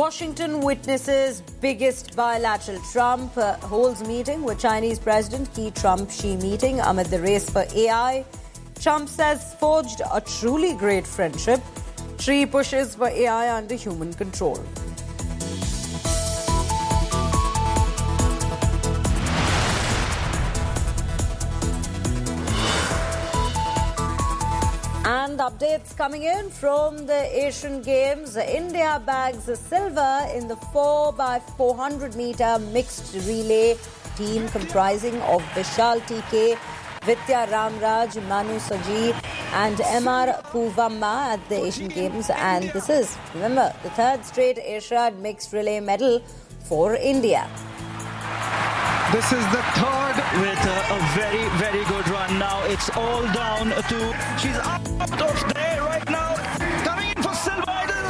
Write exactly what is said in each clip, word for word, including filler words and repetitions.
Washington witnesses biggest bilateral. Trump uh, holds meeting with Chinese President Xi. Trump-Xi meeting amid the race for A I. Trump says forged a truly great friendship. Xi pushes for A I under human control. And updates coming in from the Asian Games. India bags a silver in the four by four hundred meter mixed relay team comprising of Vishal T K, Vidya Ramraj, Manu Saji and M R Puvamma at the Asian Games. And this is, remember, the third straight Asiad mixed relay medal for India. This is the third with a, a very, very good run. Now it's all down to... She's out of there right now. Coming in for silver.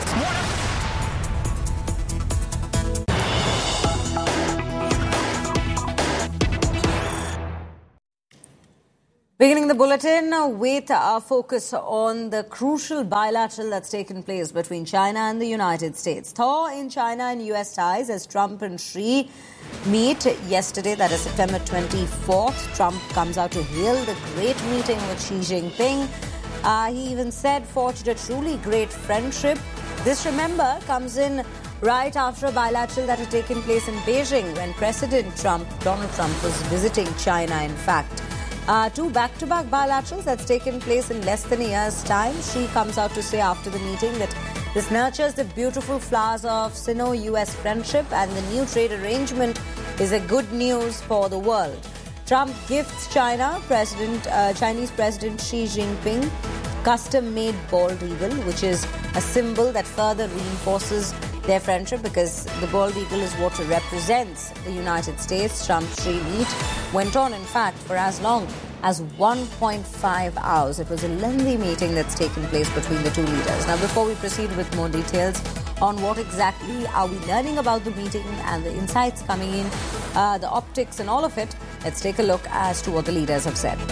Beginning the bulletin with our focus on the crucial bilateral that's taken place between China and the United States. Thaw in China and U S ties as Trump and Xi meet yesterday, that is September twenty-fourth. Trump comes out to hail the great meeting with Xi Jinping. Uh, he even said forged a truly great friendship. This, remember, comes in right after a bilateral that had taken place in Beijing when President Trump, Donald Trump, was visiting China, in fact. Uh, two back-to-back bilaterals that's taken place in less than a year's time. Xi comes out to say after the meeting that this nurtures the beautiful flowers of Sino-U S friendship and the new trade arrangement is a good news for the world. Trump gifts China President, uh, Chinese President Xi Jinping custom-made bald eagle, which is a symbol that further reinforces their friendship because the bald eagle is what represents the United States. Trump-Xi meet went on, in fact, for as long as one point five hours. It was a lengthy meeting that's taken place between the two leaders. Now, before we proceed with more details on what exactly are we learning about the meeting and the insights coming in, uh, the optics and all of it, let's take a look as to what the leaders have said.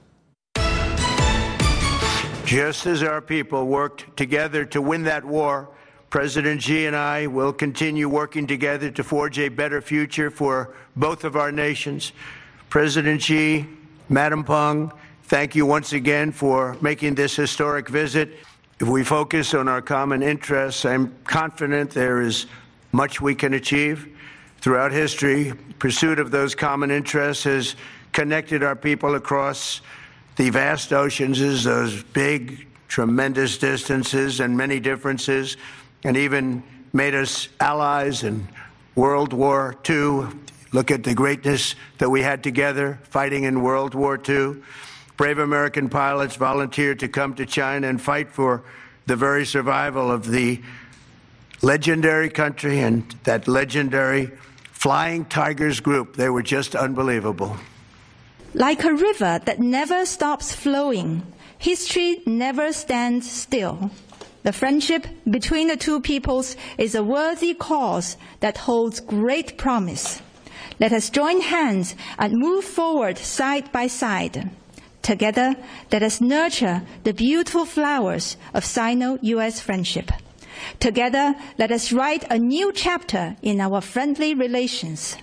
Just as our people worked together to win that war, President Xi and I will continue working together to forge a better future for both of our nations. President Xi, Madam Peng, thank you once again for making this historic visit. If we focus on our common interests, I'm confident there is much we can achieve. Throughout history, pursuit of those common interests has connected our people across the vast oceans, those big, tremendous distances and many differences, and even made us allies in World War Two. Look at the greatness that we had together fighting in World War Two. Brave American pilots volunteered to come to China and fight for the very survival of the legendary country and that legendary Flying Tigers group. They were just unbelievable. Like a river that never stops flowing, history never stands still. The friendship between the two peoples is a worthy cause that holds great promise. Let us join hands and move forward side by side. Together, let us nurture the beautiful flowers of Sino-U S friendship. Together, let us write a new chapter in our friendly relations.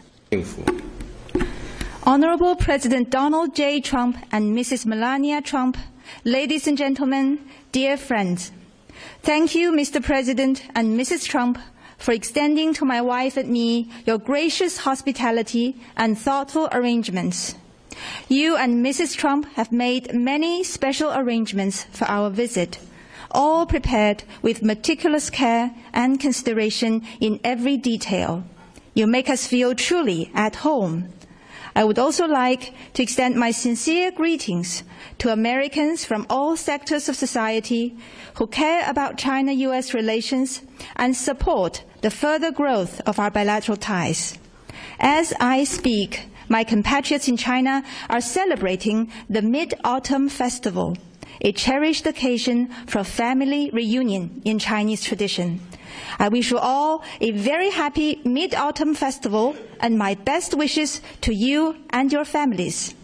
Honorable President Donald J. Trump and Missus Melania Trump, ladies and gentlemen, dear friends, thank you, Mister President and Missus Trump, for extending to my wife and me your gracious hospitality and thoughtful arrangements. You and Missus Trump have made many special arrangements for our visit, all prepared with meticulous care and consideration in every detail. You make us feel truly at home. I would also like to extend my sincere greetings to Americans from all sectors of society who care about China-U S relations and support the further growth of our bilateral ties. As I speak, my compatriots in China are celebrating the Mid-Autumn Festival, a cherished occasion for family reunion in Chinese tradition. I wish you all a very happy Mid-Autumn Festival and my best wishes to you and your families.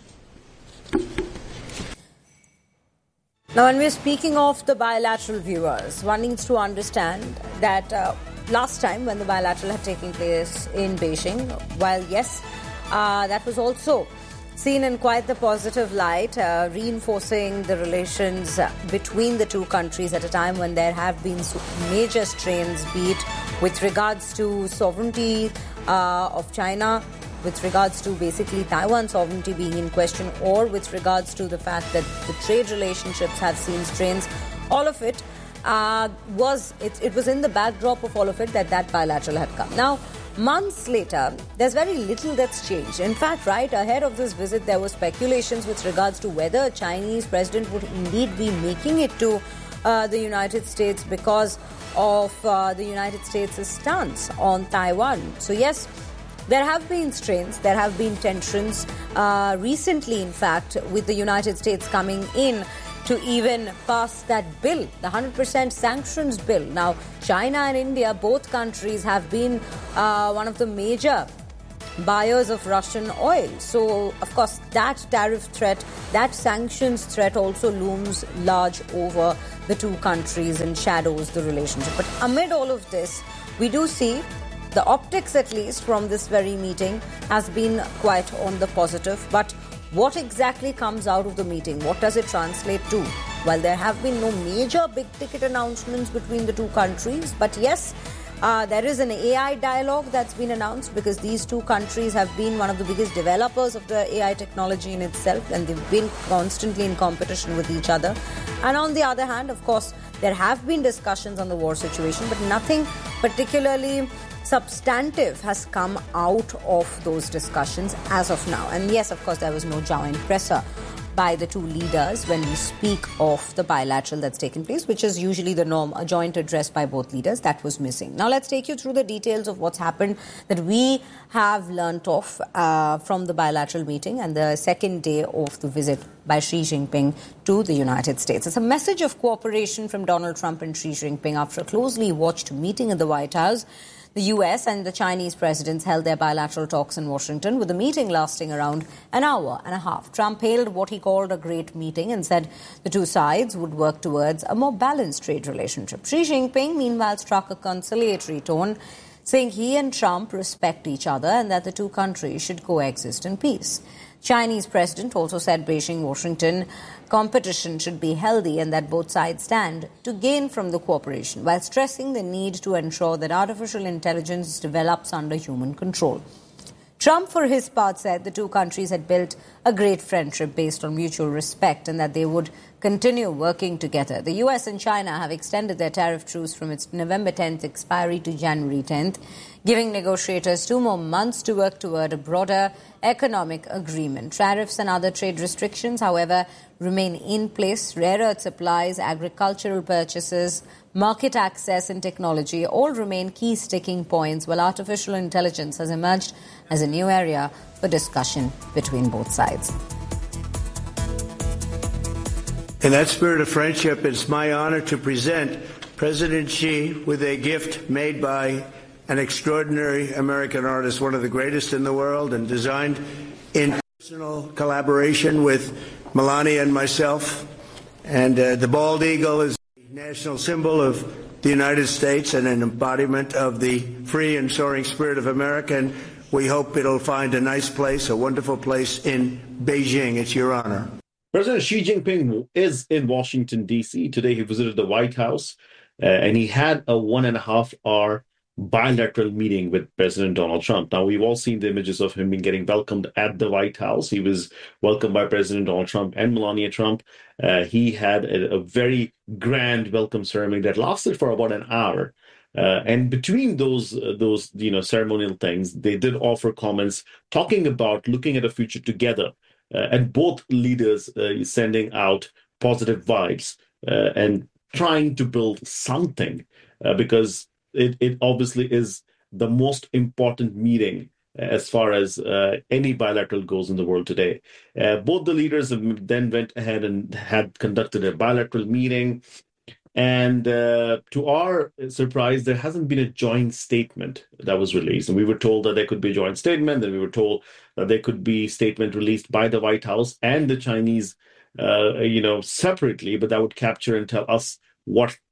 Now, when we're speaking of the bilateral, viewers, one needs to understand that uh, last time when the bilateral had taken place in Beijing. While, yes, uh, that was also seen in quite the positive light, uh, reinforcing the relations between the two countries at a time when there have been major strains, be it with regards to sovereignty uh, of China, with regards to basically Taiwan's sovereignty being in question, or with regards to the fact that the trade relationships have seen strains. All of it uh, was, it, it was in the backdrop of all of it that that bilateral had come. Now, months later, there's very little that's changed. In fact, right ahead of this visit, there were speculations with regards to whether a Chinese president would indeed be making it to uh, the United States because of uh, the United States' stance on Taiwan. So, yes, there have been strains, there have been tensions. Uh, recently, in fact, with the United States coming in to even pass that bill, the one hundred percent sanctions bill. Now, China and India, both countries have been uh, one of the major buyers of Russian oil. So, of course, that tariff threat, that sanctions threat also looms large over the two countries and shadows the relationship. But amid all of this, we do see the optics, at least, from this very meeting has been quite on the positive. But what exactly comes out of the meeting? What does it translate to? Well, there have been no major big-ticket announcements between the two countries. But yes, uh, there is an A I dialogue that's been announced because these two countries have been one of the biggest developers of the A I technology in itself, and they've been constantly in competition with each other. And on the other hand, of course, there have been discussions on the war situation, but nothing particularly substantive has come out of those discussions as of now. And yes, of course, there was no joint presser by the two leaders when we speak of the bilateral that's taken place, which is usually the norm, a joint address by both leaders. That was missing. Now, let's take you through the details of what's happened that we have learnt of uh, from the bilateral meeting and the second day of the visit by Xi Jinping to the United States. It's a message of cooperation from Donald Trump and Xi Jinping after a closely watched meeting at the White House. The U S and the Chinese presidents held their bilateral talks in Washington, with the meeting lasting around an hour and a half. Trump hailed what he called a great meeting and said the two sides would work towards a more balanced trade relationship. Xi Jinping, meanwhile, struck a conciliatory tone, saying he and Trump respect each other and that the two countries should coexist in peace. Chinese president also said Beijing-Washington competition should be healthy and that both sides stand to gain from the cooperation, while stressing the need to ensure that artificial intelligence develops under human control. Trump, for his part, said the two countries had built a great friendship based on mutual respect and that they would continue working together. The U S and China have extended their tariff truce from its November tenth expiry to January tenth, giving negotiators two more months to work toward a broader economic agreement. Tariffs and other trade restrictions, however, remain in place. Rare earth supplies, agricultural purchases, market access and technology all remain key sticking points, while artificial intelligence has emerged as a new area for discussion between both sides. In that spirit of friendship, it's my honor to present President Xi with a gift made by an extraordinary American artist, one of the greatest in the world, and designed in personal collaboration with Melania and myself. And uh, the bald eagle is the national symbol of the United States and an embodiment of the free and soaring spirit of America. And we hope it'll find a nice place, a wonderful place in Beijing. It's your honor. President Xi Jinping is in Washington, D C Today he visited the White House, uh, and he had a one and a half hour bilateral meeting with President Donald Trump. Now, we've all seen the images of him being getting welcomed at the White House. He was welcomed by President Donald Trump and Melania Trump. Uh, he had a, a very grand welcome ceremony that lasted for about an hour. Uh, and between those, uh, those you know, ceremonial things, they did offer comments talking about looking at a future together. Uh, and both leaders uh, sending out positive vibes uh, and trying to build something uh, because it, it obviously is the most important meeting as far as uh, any bilateral goes in the world today. Uh, both the leaders then went ahead and had conducted a bilateral meeting. And uh, to our surprise, there hasn't been a joint statement that was released. And we were told that there could be a joint statement. Then we were told that there could be a statement released by the White House and the Chinese, uh, you know, separately. But that would capture and tell us what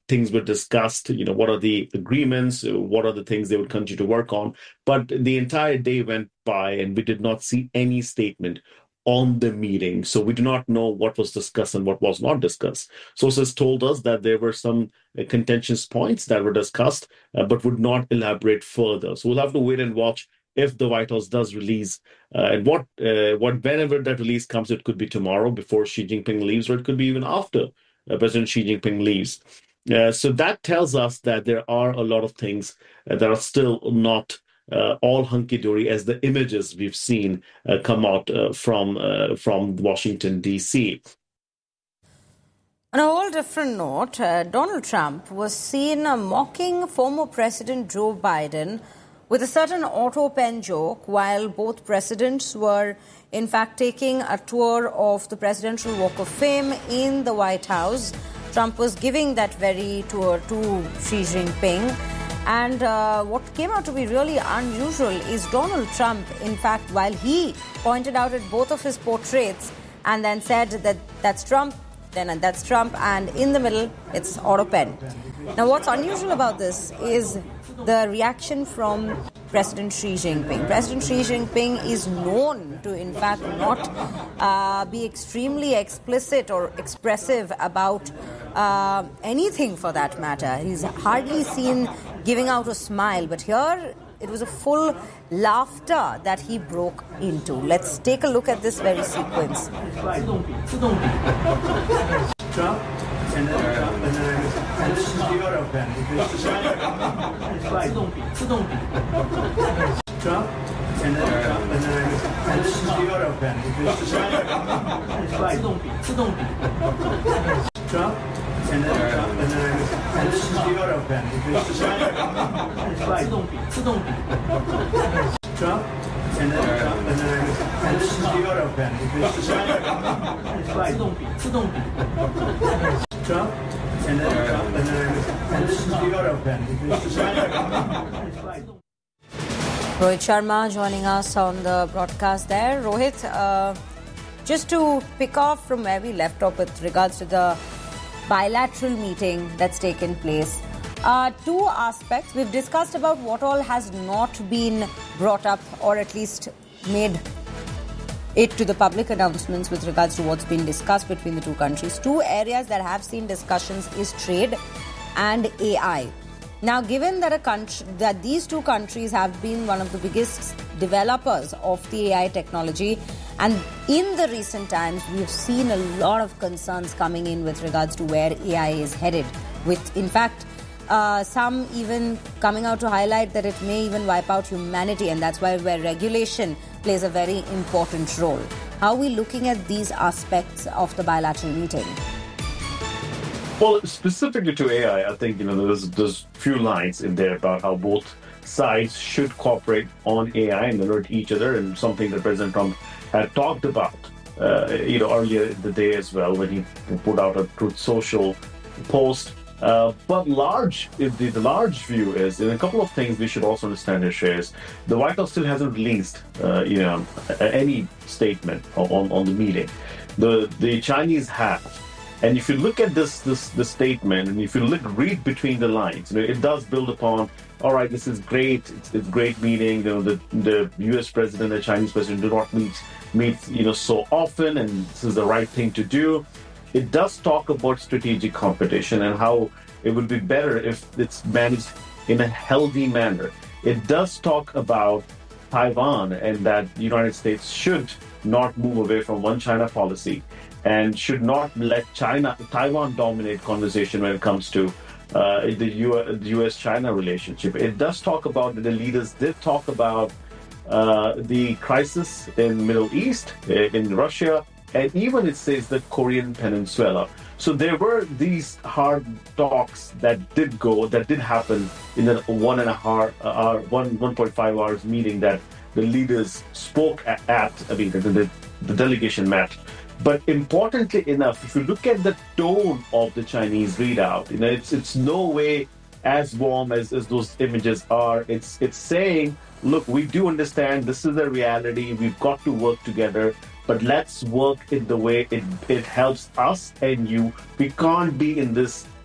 things were discussed, you know, what are the agreements, what are the things they would continue to work on. But the entire day went by and we did not see any statement on the meeting. So we do not know what was discussed and what was not discussed. Sources told us that there were some uh, contentious points that were discussed, uh, but would not elaborate further. So we'll have to wait and watch if the White House does release, uh, and what, uh, what whenever that release comes, it could be tomorrow before Xi Jinping leaves, or it could be even after uh, President Xi Jinping leaves. Uh, so that tells us that there are a lot of things uh, that are still not Uh, all hunky-dory as the images we've seen uh, come out uh, from uh, from Washington, D C. On a whole different note, uh, Donald Trump was seen uh, mocking former President Joe Biden with a certain auto pen joke while both presidents were, in fact, taking a tour of the Presidential Walk of Fame in the White House. Trump was giving that very tour to Xi Jinping. And uh, what came out to be really unusual is Donald Trump, in fact, while he pointed out at both of his portraits and then said that that's Trump, then that's Trump, and in the middle, it's auto pen. Now, what's unusual about this is the reaction from President Xi Jinping. President Xi Jinping is known to, in fact, not uh, be extremely explicit or expressive about uh, anything for that matter. He's hardly seen giving out a smile, but here it was a full laughter that he broke into. Let's take a look at this very sequence. Trump, and then Trump, and then and this is the auto pen. Trump, and then Trump, and then and this is the auto pen. Trump, and then Trump, and then and this is the auto pen. Trump, and then Trump, and then and this is the auto pen. Trump, and then Trump, and then and this is the auto pen. Rohit Sharma joining us on the broadcast there. Rohit, uh, just to pick off from where we left off with regards to the bilateral meeting that's taken place. Uh, two aspects. We've discussed about what all has not been brought up or at least made it to the public announcements with regards to what's been discussed between the two countries. Two areas that have seen discussions is trade and A I. Now, given that a country, that these two countries have been one of the biggest developers of the A I technology, and in the recent times, we've seen a lot of concerns coming in with regards to where A I is headed, with, in fact, uh, some even coming out to highlight that it may even wipe out humanity, and that's why where regulation plays a very important role. How are we looking at these aspects of the bilateral meeting? Well, specifically to A I, I think, you know, there's there's few lines in there about how both sides should cooperate on A I and alert each other, and something that President Trump had talked about, uh, you know, earlier in the day as well when he put out a Truth Social post. Uh, but large, if the, the large view is, and a couple of things we should also understand here, Shreyas, the White House still hasn't released, uh, you know, any statement on, on the meeting. The the Chinese have. And if you look at this this this statement, and if you look read between the lines, you know, it does build upon, all right, this is great, it's, it's great meeting. You know, the the U S president, the Chinese president do not meet meet you know so often, and this is the right thing to do. It does talk about strategic competition and how it would be better if it's managed in a healthy manner. It does talk about Taiwan and that the United States should not move away from one China policy and should not let China, Taiwan dominate conversation when it comes to uh, the U S China relationship. It does talk about, the leaders did talk about uh, the crisis in Middle East, in Russia, and even it says the Korean Peninsula. So there were these hard talks that did go, that did happen in the one and a half hour, one, one point five hours meeting that the leaders spoke at, at I mean, the, the, the delegation met. But importantly enough, if you look at the tone of the Chinese readout, you know, it's it's no way as warm as, as those images are. It's it's saying, look, we do understand this is the reality. We've got to work together, but let's work in the way it, it helps us and you. We can't be in this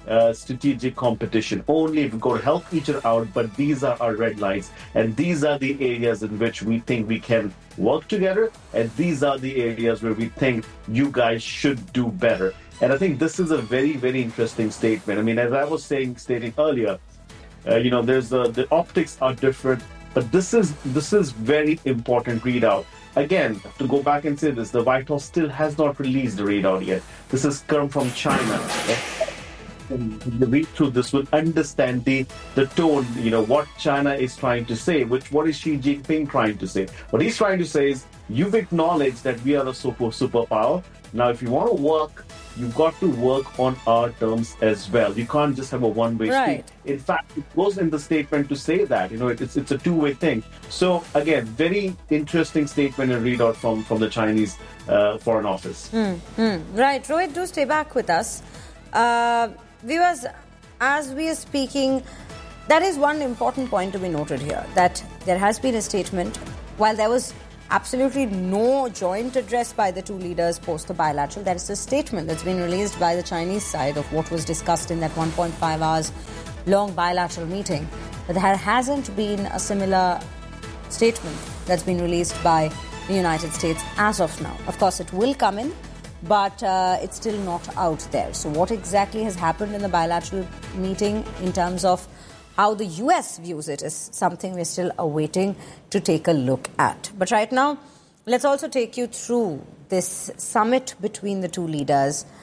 uh, strategic competition. Only if we go to help each other out, but these are our red lines. And these are the areas in which we think we can work together. And these are the areas where we think you guys should do better. And I think this is a very, very interesting statement. I mean, as I was saying, stating earlier, uh, you know, there's the, the optics are different, but this is this is very important readout. Again, to go back and say this, the White House still has not released the readout yet. This has come from China. And the read through this will understand the, the tone, you know, what China is trying to say, which what is Xi Jinping trying to say. What he's trying to say is, you've acknowledged that we are a super superpower. Now, if you want to work, you've got to work on our terms as well. You can't just have a one-way Right. street. In fact, it goes in the statement to say that, you know, it's it's a two-way thing. So again, very interesting statement and readout from, from the Chinese uh, Foreign Office. Mm, mm. Right. Rohit, do stay back with us. Uh, viewers, as we are speaking, that is one important point to be noted here, that there has been a statement, while there was absolutely no joint address by the two leaders post the bilateral. There is a statement that's been released by the Chinese side of what was discussed in that one point five hours long bilateral meeting. But there hasn't been a similar statement that's been released by the United States as of now. Of course, it will come in, but uh, it's still not out there. So what exactly has happened in the bilateral meeting in terms of how the U S views it is something we're still awaiting to take a look at. But right now, let's also take you through this summit between the two leaders.